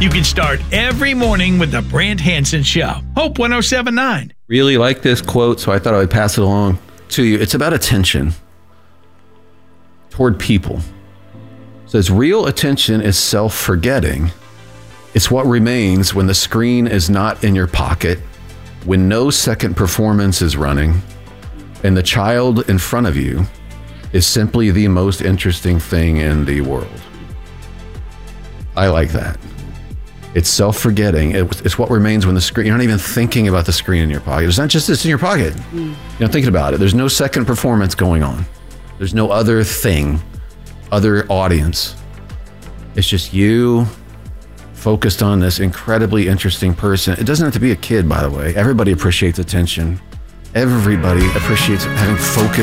You can start every morning with the Brant Hansen Show. Hope 107.9. Really like this quote, so I thought I would pass it along to you. It's about attention toward people. It says, real attention is self-forgetting. It's what remains when the screen is not in your pocket, when no second performance is running, and the child in front of you is simply the most interesting thing in the world. I like that. It's self-forgetting. It's what remains when the screen, you're not even thinking about the screen in your pocket. It's not just it's in your pocket. You're not thinking about it. There's no second performance going on. There's no other thing, other audience. It's just you focused on this incredibly interesting person. It doesn't have to be a kid, by the way. Everybody appreciates attention. Everybody appreciates having focus